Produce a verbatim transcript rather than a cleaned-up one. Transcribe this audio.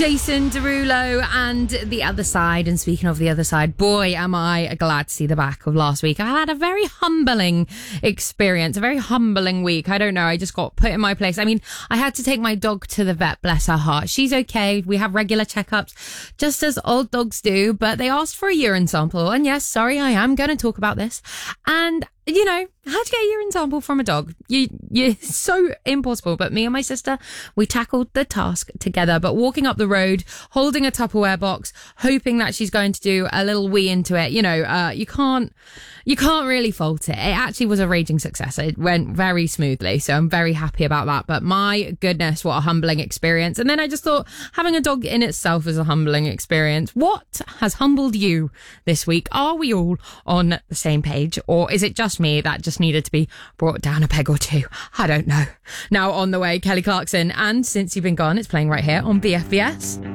Jason Derulo and The Other Side. And speaking of The Other Side, boy, am I glad to see the back of last week. I had a very humbling experience, a very humbling week. I don't know. I just got put in my place. I mean, I had to take my dog to the vet, bless her heart. She's okay. We have regular checkups, just as old dogs do, but they asked for a urine sample. And yes, sorry, I am going to talk about this. And you know, how to get a urine sample from a dog. You, you, so impossible. But me and my sister, we tackled the task together. But walking up the road, holding a Tupperware box, hoping that she's going to do a little wee into it, you know, uh, you can't, you can't really fault it. It actually was a raging success. It went very smoothly. So I'm very happy about that. But my goodness, what a humbling experience. And then I just thought having a dog in itself is a humbling experience. What has humbled you this week? Are we all on the same page, or is it just me that just needed to be brought down a peg or two? I don't know. Now on the way, Kelly Clarkson, and Since You've Been Gone, it's playing right here on B F B S.